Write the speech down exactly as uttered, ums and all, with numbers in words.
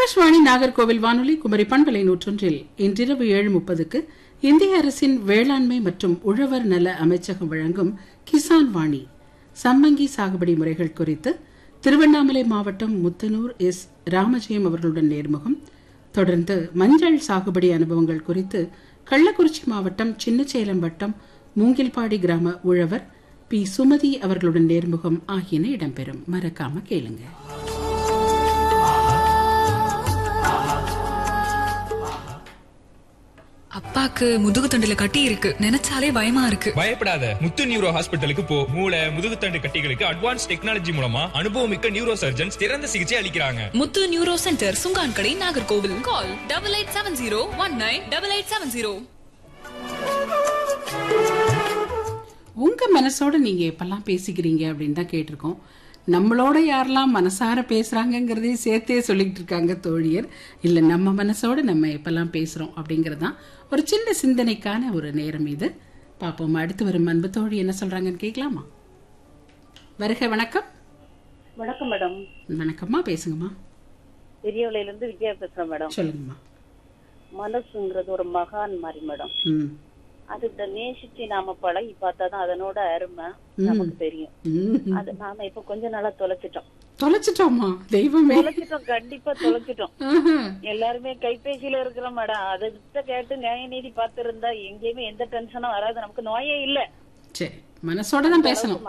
ஆகாஷ்வாணி நாகர்கோவில் வானொலி குமரி பண்பலை நூற்றொன்றில் இன்றிரவு ஏழு முப்பதுக்கு இந்திய அரசின் வேளாண்மை மற்றும் உழவர் நல அமைச்சகம் வழங்கும் கிசான் வாணி சம்மங்கி சாகுபடி முறைகள் குறித்து திருவண்ணாமலை மாவட்டம் முத்தனூர் எஸ் ராமஜெயம் அவர்களுடன் நேர்முகம். தொடர்ந்து மஞ்சள் சாகுபடி அனுபவங்கள் குறித்து கள்ளக்குறிச்சி மாவட்டம் சின்னசேலம் வட்டம் மூங்கில்பாடி கிராம உழவர் பி சுமதி அவர்களுடன் நேர்முகம் ஆகியன இடம்பெறும். மறக்காம கேளுங்க. அப்பாக்கு முதுகு தண்டுல கட்டி இருக்கு, நினைச்சாலே பயமா இருக்கு. பயப்படாத, முத்து நியூரோ ஹாஸ்பிட்டலுக்கு போ. மூளை முதுகு தண்டு கட்டிகளுக்கு அட்வான்ஸ் டெக்னாலஜி மூலமா அனுபவமிக்க நியூரோ சர்ஜன்ஸ் சிறந்த சிகிச்சை அளிக்கிறாங்க. முத்து neuro centre, Chunkankadai, Nagercoil. Call double eight seven zero one nine double eight seven zero. உங்க மனசோட நீங்க எப்பெல்லாம் பேசிக்கிறீங்க அப்படின்னு தான் கேட்டிருக்கோம். நம்மளோட யாரெல்லாம் மனசார பேசுறாங்கிறதையும் சேர்த்தே சொல்லிட்டு இருக்காங்க தோழியர். இல்ல நம்ம மனசோட நம்ம எப்பெல்லாம் பேசுறோம் அப்படிங்கறதுதான் ஒரு சின்ன சிந்தனைக்கான ஒரு நேரம் இது. பாப்போம் அடுத்து வரும் அன்பு தோழி என்ன சொல்றாங்கன்னு கேட்கலாமா? வருக. வணக்கம். வணக்கம் மேடம். வணக்கம்மா, பேசுங்கம்மா. பெரியவளையில இருந்து விஜயா பேசுறேன் மேடம். சொல்லுங்கம்மா. மனசுங்கிறது ஒரு மகான் மாதிரி மேடம். ம் அதுகிட்ட நேசிச்சு நாம பழகி பார்த்தாதான் அதனோட அருமை நமக்கு தெரியும். அது நாம இப்ப கொஞ்ச நாளா தொலைச்சிட்டோம். தொலைச்சிட்டோமா? தெய்வமே, தொலைச்சிட்டோம், கண்டிப்பா தொலைச்சிட்டோம். எல்லாருமே கைபேசியில இருக்கிறோம் மேடம். அதை கேட்டு நியாய நீதி பார்த்து இருந்தா எங்கேயுமே எந்த டென்ஷனும் வராது, நமக்கு நோயே இல்ல. சரி, மனசோட தான் பேசணும்.